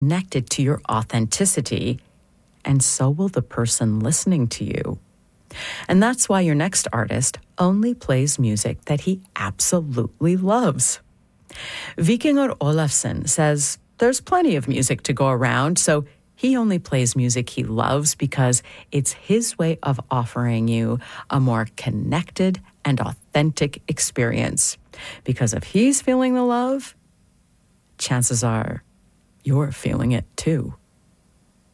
connected to your authenticity, and so will the person listening to you. And that's why your next artist only plays music that he absolutely loves. Vikingur Olafsson says there's plenty of music to go around, so he only plays music he loves because it's his way of offering you a more connected and authentic experience. Because if he's feeling the love, chances are you're feeling it too.